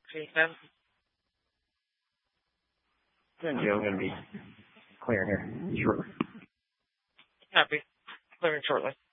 Jason. Then Joe going to be clearing here. Sure. Happy. Clearing shortly.